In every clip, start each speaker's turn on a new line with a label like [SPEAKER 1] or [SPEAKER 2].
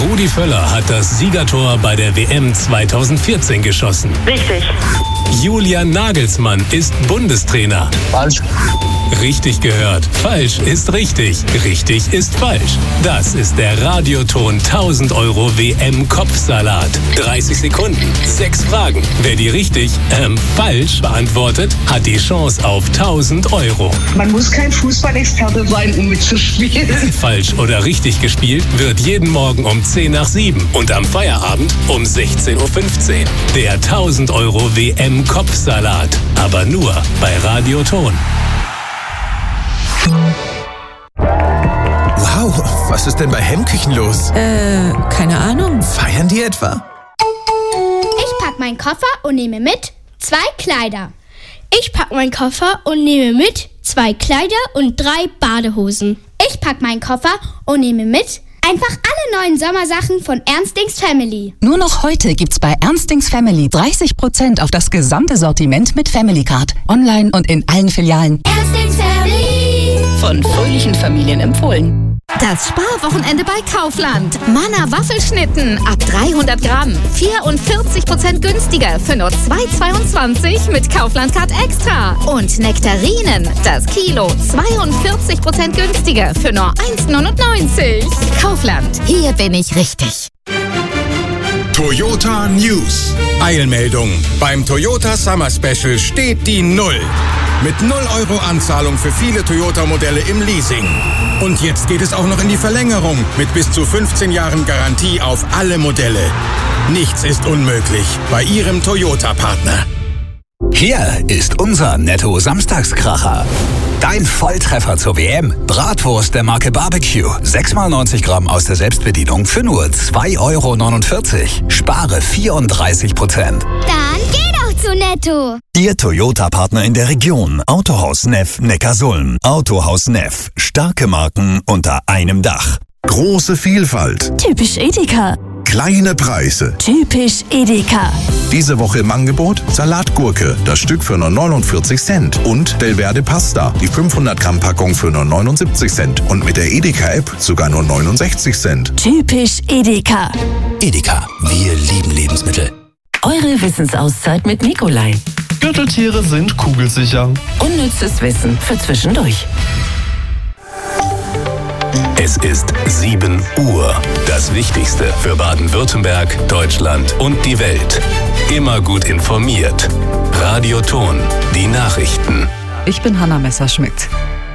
[SPEAKER 1] Rudi Völler hat das Siegertor bei der WM 2014 geschossen.
[SPEAKER 2] Richtig.
[SPEAKER 1] Julian Nagelsmann ist Bundestrainer.
[SPEAKER 3] Falsch.
[SPEAKER 1] Richtig gehört. Falsch ist richtig. Richtig ist falsch. Das ist der Radioton 1000 € WM-Kopfsalat. 30 Sekunden, 6 Fragen. Wer die richtig, falsch beantwortet, hat die Chance auf 1000 €.
[SPEAKER 2] Man muss kein Fußballexperte sein, um mitzuspielen.
[SPEAKER 1] Falsch oder richtig gespielt wird jeden Morgen um 10 nach 7 und am Feierabend um 16:15 Uhr. Der 1000 € WM-Kopfsalat. Aber nur bei Radioton.
[SPEAKER 4] Wow, was ist denn bei Hemmküchen los?
[SPEAKER 5] Keine Ahnung.
[SPEAKER 4] Feiern die etwa?
[SPEAKER 6] Ich pack meinen Koffer und nehme mit 2 Kleider.
[SPEAKER 7] Ich pack meinen Koffer und nehme mit 2 Kleider und 3 Badehosen.
[SPEAKER 6] Ich pack meinen Koffer und nehme mit einfach alle neuen Sommersachen von Ernstings Family.
[SPEAKER 8] Nur noch heute gibt's bei Ernstings Family 30% auf das gesamte Sortiment mit Family Card. Online und in allen Filialen.
[SPEAKER 6] Ernstings Family.
[SPEAKER 8] Von fröhlichen Familien empfohlen.
[SPEAKER 9] Das Sparwochenende bei Kaufland. Manna Waffelschnitten ab 300 Gramm. 44% günstiger für nur 2,22 mit Kaufland Card Extra. Und Nektarinen, das Kilo, 42% günstiger für nur 1,99. Kaufland, hier bin ich richtig.
[SPEAKER 4] Toyota News. Eilmeldung. Beim Toyota Summer Special steht die 0. Mit 0 € Anzahlung für viele Toyota-Modelle im Leasing. Und jetzt geht es auch noch in die Verlängerung mit bis zu 15 Jahren Garantie auf alle Modelle. Nichts ist unmöglich bei Ihrem Toyota-Partner.
[SPEAKER 10] Hier ist unser Netto-Samstagskracher. Dein Volltreffer zur WM. Bratwurst der Marke Barbecue. 6x90 Gramm aus der Selbstbedienung für nur 2,49 €. Spare 34%.
[SPEAKER 6] Dann geh doch zu Netto.
[SPEAKER 11] Ihr Toyota-Partner in der Region. Autohaus Neff Neckarsulm. Autohaus Neff. Starke Marken unter einem Dach.
[SPEAKER 12] Große Vielfalt.
[SPEAKER 13] Typisch Edeka.
[SPEAKER 12] Kleine Preise.
[SPEAKER 13] Typisch Edeka.
[SPEAKER 12] Diese Woche im Angebot Salatgurke, das Stück für nur 49 Cent. Und Belverde Pasta, die 500 Gramm Packung für nur 79 Cent. Und mit der Edeka-App sogar nur 69 Cent.
[SPEAKER 13] Typisch Edeka.
[SPEAKER 10] Edeka, wir lieben Lebensmittel.
[SPEAKER 5] Eure Wissensauszeit mit Nikolai.
[SPEAKER 14] Gürteltiere sind kugelsicher.
[SPEAKER 5] Unnützes Wissen für zwischendurch.
[SPEAKER 1] Es ist 7 Uhr. Das Wichtigste für Baden-Württemberg, Deutschland und die Welt. Immer gut informiert. Radioton, die Nachrichten.
[SPEAKER 15] Ich bin Hanna Messerschmidt.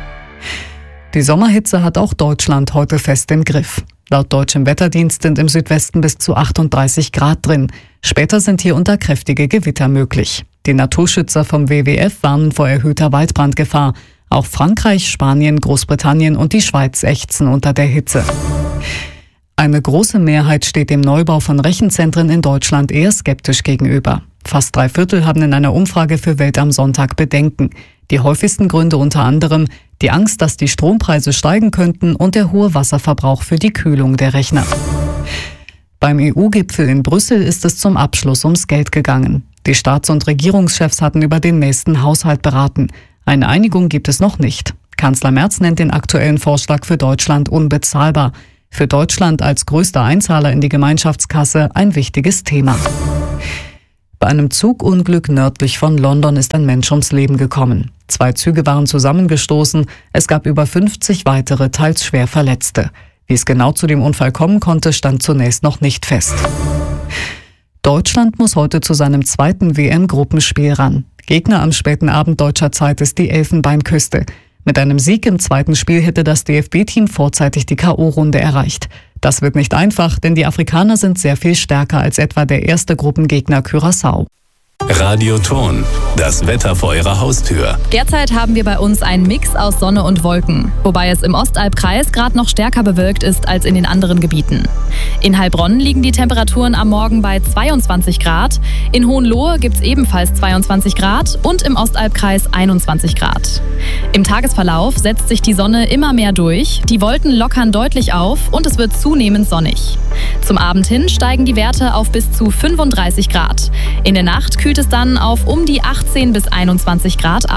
[SPEAKER 15] Die Sommerhitze hat auch Deutschland heute fest im Griff. Laut deutschem Wetterdienst sind im Südwesten bis zu 38 Grad drin. Später sind hier unter kräftige Gewitter möglich. Die Naturschützer vom WWF warnen vor erhöhter Waldbrandgefahr. Auch Frankreich, Spanien, Großbritannien und die Schweiz ächzen unter der Hitze. Eine große Mehrheit steht dem Neubau von Rechenzentren in Deutschland eher skeptisch gegenüber. Fast 3/4 haben in einer Umfrage für Welt am Sonntag Bedenken. Die häufigsten Gründe unter anderem die Angst, dass die Strompreise steigen könnten und der hohe Wasserverbrauch für die Kühlung der Rechner. Beim EU-Gipfel in Brüssel ist es zum Abschluss ums Geld gegangen. Die Staats- und Regierungschefs hatten über den nächsten Haushalt beraten. Eine Einigung gibt es noch nicht. Kanzler Merz nennt den aktuellen Vorschlag für Deutschland unbezahlbar. Für Deutschland als größter Einzahler in die Gemeinschaftskasse ein wichtiges Thema. Bei einem Zugunglück nördlich von London ist ein Mensch ums Leben gekommen. 2 Züge waren zusammengestoßen. Es gab über 50 weitere, teils schwer Verletzte. Wie es genau zu dem Unfall kommen konnte, stand zunächst noch nicht fest. Deutschland muss heute zu seinem 2. WM-Gruppenspiel ran. Gegner am späten Abend deutscher Zeit ist die Elfenbeinküste. Mit einem Sieg im 2. Spiel hätte das DFB-Team vorzeitig die K.O.-Runde erreicht. Das wird nicht einfach, denn die Afrikaner sind sehr viel stärker als etwa der erste Gruppengegner Curaçao.
[SPEAKER 1] Radioton, das Wetter vor Ihrer Haustür.
[SPEAKER 16] Derzeit haben wir bei uns einen Mix aus Sonne und Wolken, wobei es im Ostalbkreis gerade noch stärker bewölkt ist als in den anderen Gebieten. In Heilbronn liegen die Temperaturen am Morgen bei 22 Grad, in Hohenlohe gibt es ebenfalls 22 Grad und im Ostalbkreis 21 Grad. Im Tagesverlauf setzt sich die Sonne immer mehr durch, die Wolken lockern deutlich auf und es wird zunehmend sonnig. Zum Abend hin steigen die Werte auf bis zu 35 Grad. In der Nacht kühlt es dann auf um die 18 bis 21 Grad ab.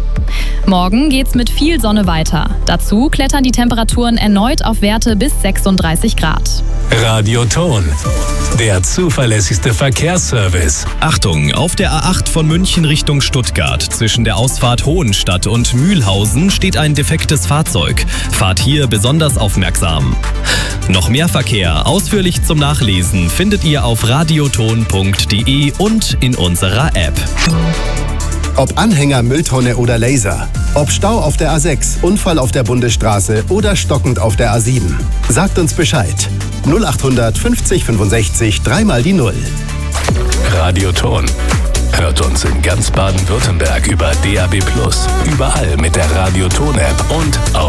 [SPEAKER 16] Morgen geht's mit viel Sonne weiter. Dazu klettern die Temperaturen erneut auf Werte bis 36 Grad.
[SPEAKER 1] Radioton, der zuverlässigste Verkehrsservice.
[SPEAKER 3] Achtung, auf der A8 von München Richtung Stuttgart zwischen der Ausfahrt Hohenstadt und Mühlhausen steht ein defektes Fahrzeug. Fahrt hier besonders aufmerksam. Noch mehr Verkehr, ausführlich zum Nachlesen, findet ihr auf radioton.de und in unserer App.
[SPEAKER 17] Ob Anhänger, Mülltonne oder Laser. Ob Stau auf der A6, Unfall auf der Bundesstraße oder stockend auf der A7. Sagt uns Bescheid. 0800 50 65 3 die 0.
[SPEAKER 1] Radioton. Hört uns in ganz Baden-Württemberg über DAB+, überall mit der Radioton-App und auf